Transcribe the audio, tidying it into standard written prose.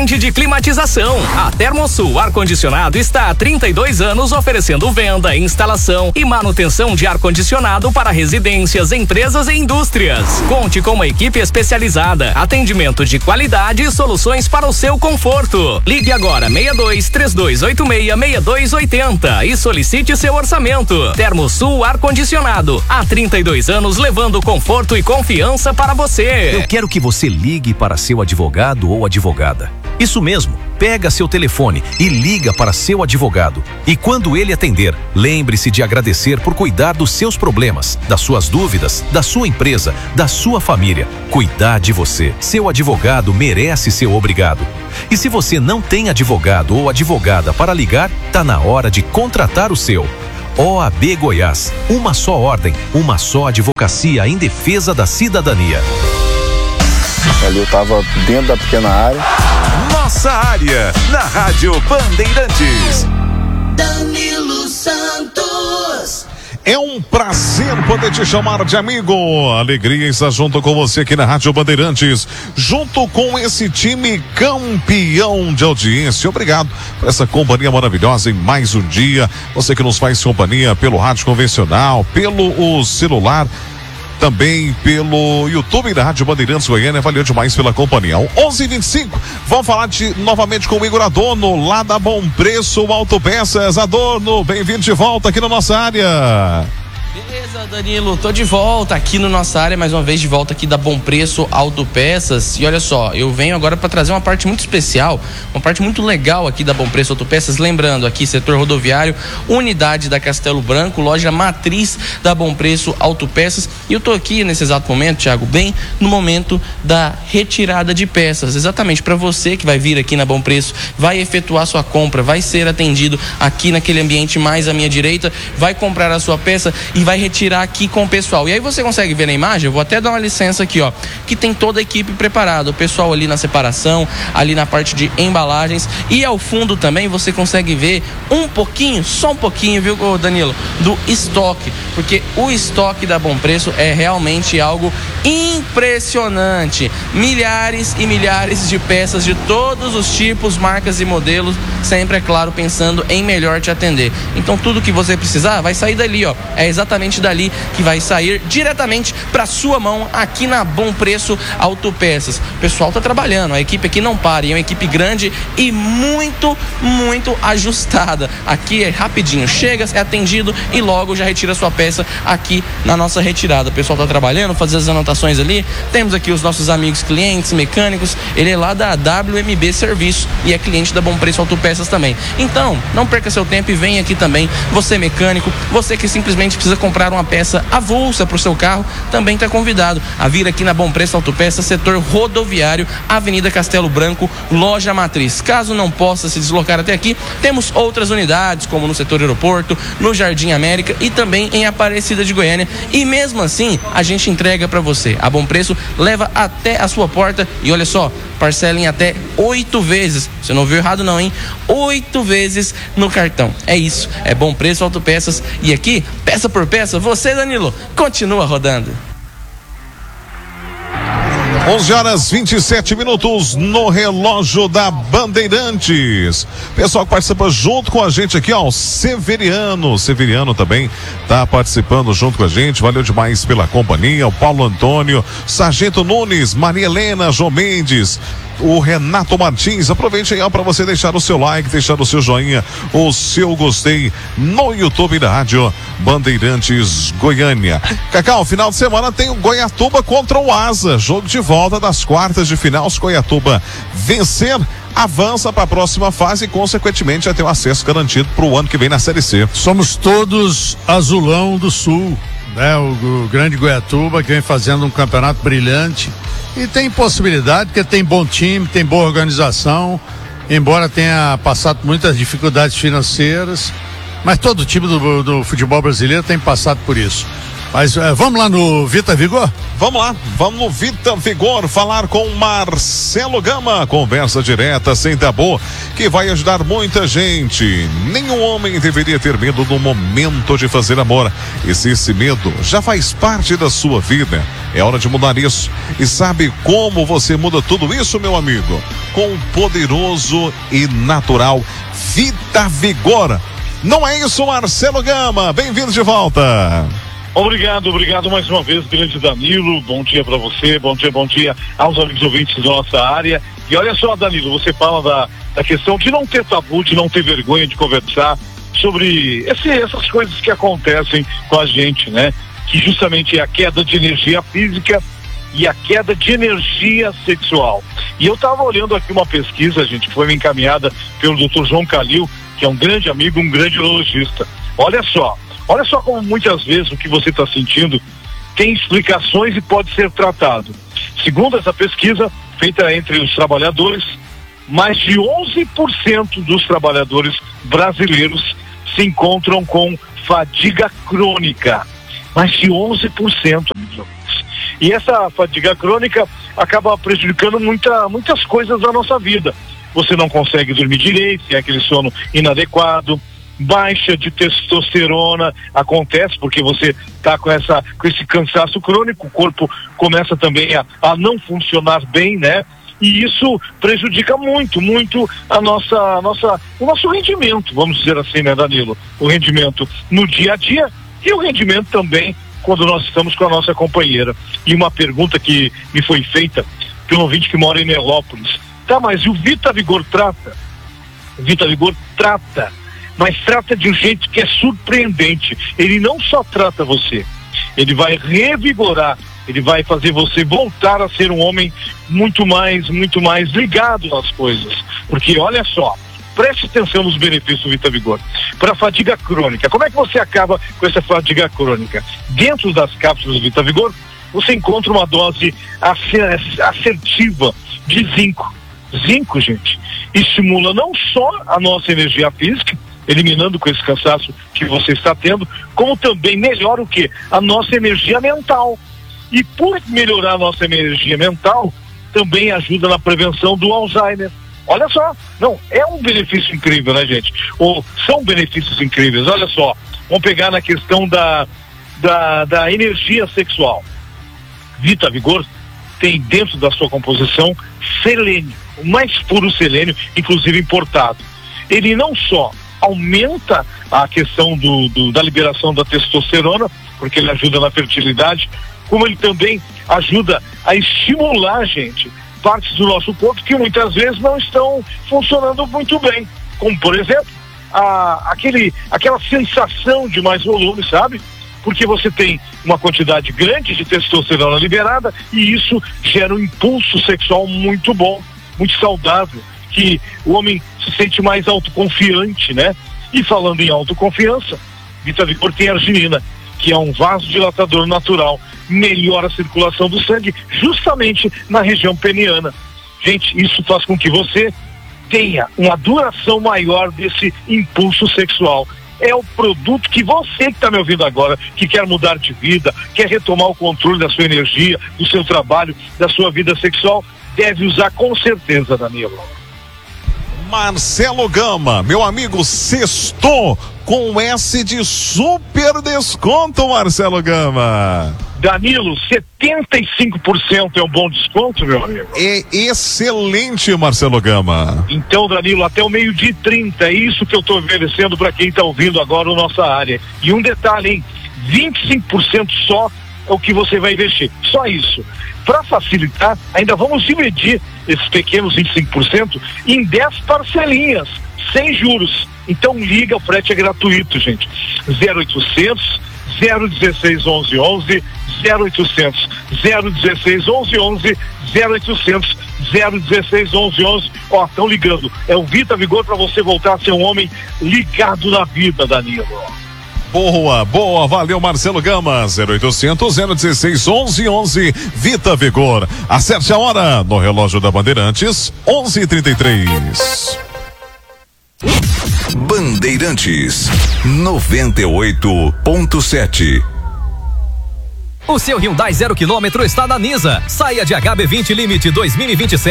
ambiente de climatização. A Termosul Ar-Condicionado está há 32 anos oferecendo venda, instalação e manutenção de ar-condicionado para residências, empresas e indústrias. Conte com uma equipe especializada, atendimento de qualidade e soluções para o seu conforto. Ligue agora 62-3286-6280 e solicite seu orçamento. Termosul Ar-Condicionado, há 32 anos levando conforto e confiança para você. Eu quero que você ligue para seu advogado ou advogada. Isso mesmo, pega seu telefone e liga para seu advogado. E quando ele atender, lembre-se de agradecer por cuidar dos seus problemas, das suas dúvidas, da sua empresa, da sua família. Cuidar de você. Seu advogado merece ser obrigado. E se você não tem advogado ou advogada para ligar, tá na hora de contratar o seu. OAB Goiás, uma só ordem, uma só advocacia em defesa da cidadania. Ali eu tava dentro da pequena área. Nossa área, na Rádio Bandeirantes. Danilo Santos. É um prazer poder te chamar de amigo. Alegria estar junto com você aqui na Rádio Bandeirantes, junto com esse time campeão de audiência. Obrigado por essa companhia maravilhosa em mais um dia. Você que nos faz companhia pelo rádio convencional, pelo celular, também pelo YouTube da Rádio Bandeirantes Goiânia. Valeu demais pela companhia. 11h25, vamos falar novamente com o Igor Adorno, lá da Bom Preço Autopeças. Adorno, bem-vindo de volta aqui na nossa área. Beleza, Danilo, tô de volta aqui na nossa área, mais uma vez de volta aqui da Bom Preço Autopeças. E olha só, eu venho agora para trazer uma parte muito especial, uma parte muito legal aqui da Bom Preço Autopeças. Lembrando, aqui setor rodoviário, unidade da Castelo Branco, loja matriz da Bom Preço Autopeças. E eu tô aqui nesse exato momento, Thiago, bem no momento da retirada de peças, exatamente para você que vai vir aqui na Bom Preço, vai efetuar sua compra, vai ser atendido aqui naquele ambiente mais à minha direita, vai comprar a sua peça e vai retirar aqui com o pessoal. E aí você consegue ver na imagem, eu vou até dar uma licença aqui, ó, que tem toda a equipe preparada, o pessoal ali na separação, ali na parte de embalagens, e ao fundo também você consegue ver um pouquinho, só um pouquinho, viu, Danilo, do estoque, porque o estoque da Bom Preço é realmente algo impressionante. Milhares e milhares de peças de todos os tipos, marcas e modelos, sempre, é claro, pensando em melhor te atender. Então tudo que você precisar vai sair dali, ó, é exatamente dali que vai sair diretamente para sua mão aqui na Bom Preço Autopeças. O pessoal tá trabalhando, a equipe aqui não para, e é uma equipe grande e muito, muito ajustada. Aqui é rapidinho, chega, é atendido e logo já retira sua peça aqui na nossa retirada. O pessoal tá trabalhando, fazer as anotações ali. Temos aqui os nossos amigos clientes, mecânicos. Ele é lá da WMB Serviço e é cliente da Bom Preço Autopeças também. Então, não perca seu tempo e vem aqui também. Você mecânico, você que simplesmente precisa comprar uma peça avulsa para o seu carro, também está convidado a vir aqui na Bom Preço Autopeças, setor rodoviário, Avenida Castelo Branco, loja matriz. Caso não possa se deslocar até aqui, temos outras unidades, como no setor aeroporto, no Jardim América e também em Aparecida de Goiânia. E mesmo assim, a gente entrega para você. A Bom Preço leva até a sua porta e olha só, parcela em até 8 vezes. Você não ouviu errado não, hein? 8 vezes no cartão. É isso, é Bom Preço Autopeças. E aqui, peça por peça, você, Danilo, continua rodando. 11h27 no relógio da Bandeirantes. Pessoal que participa junto com a gente aqui, ó, o Severiano também tá participando junto com a gente. Valeu demais pela companhia. O Paulo Antônio, Sargento Nunes, Maria Helena, João Mendes, o Renato Martins. Aproveite aí para você deixar o seu like, deixar o seu joinha, o seu gostei no YouTube da Rádio Bandeirantes Goiânia. Cacau, final de semana tem o Goiatuba contra o Asa, jogo de volta das quartas de final. Se Goiatuba vencer, avança para a próxima fase e consequentemente já tem o acesso garantido para o ano que vem na Série C. Somos todos azulão do Sul, né? O grande Goiatuba, que vem fazendo um campeonato brilhante e tem possibilidade, porque tem bom time, tem boa organização, embora tenha passado por muitas dificuldades financeiras, mas todo time do futebol brasileiro tem passado por isso. Mas vamos lá no Vita Vigor? Vamos lá, vamos no Vita Vigor falar com Marcelo Gama, conversa direta, sem tabu, que vai ajudar muita gente. Nenhum homem deveria ter medo no momento de fazer amor. E se esse medo já faz parte da sua vida, é hora de mudar isso. E sabe como você muda tudo isso, meu amigo? Com o poderoso e natural Vita Vigor. Não é isso, Marcelo Gama? Bem-vindo de volta. Obrigado mais uma vez, grande Danilo. Bom dia para você, bom dia aos amigos ouvintes da nossa área. E olha só, Danilo, você fala da questão de não ter tabu, de não ter vergonha de conversar sobre essas coisas que acontecem com a gente, né? Que justamente é a queda de energia física e a queda de energia sexual. E eu estava olhando aqui uma pesquisa, gente, que foi me encaminhada pelo Dr. João Calil, que é um grande amigo, um grande urologista. Olha só como muitas vezes o que você está sentindo tem explicações e pode ser tratado. Segundo essa pesquisa feita entre os trabalhadores, mais de 11% dos trabalhadores brasileiros se encontram com fadiga crônica. Mais de 11%. E essa fadiga crônica acaba prejudicando muitas coisas da nossa vida. Você não consegue dormir direito, tem aquele sono inadequado, baixa de testosterona acontece porque você está com esse cansaço crônico, o corpo começa também a não funcionar bem, né? E isso prejudica muito o nosso rendimento, vamos dizer assim, né, Danilo? O rendimento no dia a dia e o rendimento também quando nós estamos com a nossa companheira. E uma pergunta que me foi feita pelo ouvinte que mora em Nerópolis: tá, mas e o Vita Vigor trata? O Vita Vigor trata, mas trata de um jeito que é surpreendente. Ele não só trata você, ele vai revigorar, ele vai fazer você voltar a ser um homem muito mais ligado às coisas. Porque olha só, preste atenção nos benefícios do Vita Vigor. Para a fadiga crônica, como é que você acaba com essa fadiga crônica? Dentro das cápsulas do Vita Vigor, você encontra uma dose assertiva de zinco. Zinco, gente, estimula não só a nossa energia física, eliminando com esse cansaço que você está tendo, como também melhora o quê? A nossa energia mental. E por melhorar a nossa energia mental, também ajuda na prevenção do Alzheimer. Olha só, não, é um benefício incrível, né, gente? Ou são benefícios incríveis. Olha só, vamos pegar na questão da energia sexual. Vita Vigor tem dentro da sua composição selênio, o mais puro selênio, inclusive importado. Ele não só aumenta a questão da liberação da testosterona, porque ele ajuda na fertilidade, como ele também ajuda a estimular, gente, partes do nosso corpo que muitas vezes não estão funcionando muito bem, como por exemplo aquela sensação de mais volume, sabe? Porque você tem uma quantidade grande de testosterona liberada e isso gera um impulso sexual muito bom, muito saudável, que o homem se sente mais autoconfiante, né? E falando em autoconfiança, Vita Vigor tem arginina, que é um vasodilatador natural, melhora a circulação do sangue justamente na região peniana. Gente, isso faz com que você tenha uma duração maior desse impulso sexual. É o produto que você que está me ouvindo agora, que quer mudar de vida, quer retomar o controle da sua energia, do seu trabalho, da sua vida sexual, deve usar com certeza, Danilo. Marcelo Gama, meu amigo, sextou com S de super desconto, Marcelo Gama. Danilo, 75% é um bom desconto, meu amigo. É excelente, Marcelo Gama. Então, Danilo, até o 12h30, é isso que eu estou oferecendo para quem está ouvindo agora a nossa área. E um detalhe, hein? 25% só é o que você vai investir. Só isso. Para facilitar, ainda vamos dividir esses pequenos 25% em 10 parcelinhas, sem juros. Então liga, o frete é gratuito, gente. 0800 016 1111, 0800 016 1111, 0800 016 1111. Ó, estão ligando. É o Vita Vigor para você voltar a ser um homem ligado na vida, Danilo. Boa, valeu, Marcelo Gama. 0800 016 1111, Vita Vigor. Acerte a hora no relógio da Bandeirantes, 11h33. Bandeirantes 98.7. O seu Hyundai 0 km está na Nisa. Saia de HB20 Limite 2027